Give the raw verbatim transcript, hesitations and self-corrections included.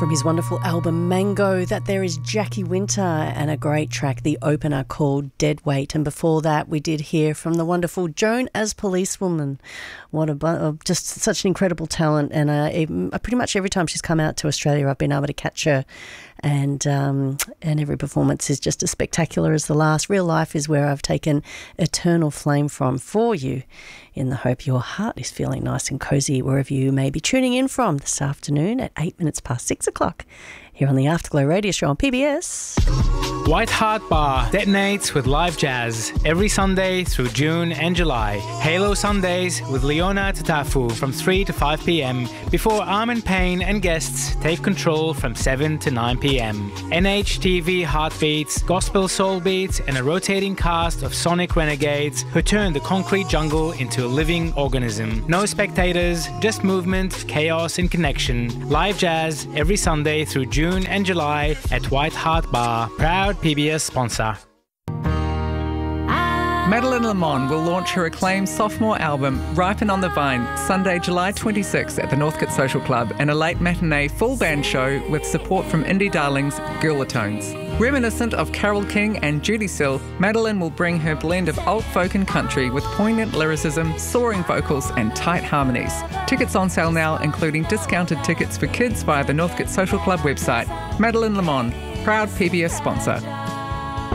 From his wonderful album Mango, that there is Jackie Winter and a great track, the opener called Dead Weight. And before that, we did hear from the wonderful Joan as Policewoman. What a just such an incredible talent. And uh, pretty much every time she's come out to Australia, I've been able to catch her. And um, and every performance is just as spectacular as the last. Real Life is where I've taken Eternal Flame from for you, in the hope your heart is feeling nice and cosy wherever you may be tuning in from this afternoon at eight minutes past six o'clock here on the Afterglow Radio Show on P B S. White Heart Bar detonates with live jazz every Sunday through June and July. Halo Sundays with Leona Tatafu from three to five p.m. before Armin Payne and guests take control from seven to nine p.m. N H T V heartbeats, gospel soul beats and a rotating cast of sonic renegades who turn the concrete jungle into a living organism. No spectators, just movement, chaos and connection. Live jazz every Sunday through June and July at White Heart Bar. Proud P B S sponsor. Madeline Lamont will launch her acclaimed sophomore album, Ripen on the Vine, Sunday, July twenty-sixth at the Northcote Social Club, and a late matinee full band show with support from indie darlings Girlatones. Reminiscent of Carole King and Judy Sill, Madeline will bring her blend of alt folk and country with poignant lyricism, soaring vocals and tight harmonies. Tickets on sale now, including discounted tickets for kids via the Northcote Social Club website. Madeline Lamont, proud P B S sponsor.